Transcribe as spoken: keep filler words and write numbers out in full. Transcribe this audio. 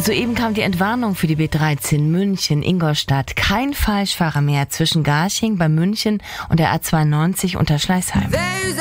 Soeben kam die Entwarnung für die B dreizehn München-Ingolstadt. Kein Falschfahrer mehr zwischen Garching bei München und der A zweiundneunzig unter Schleißheim.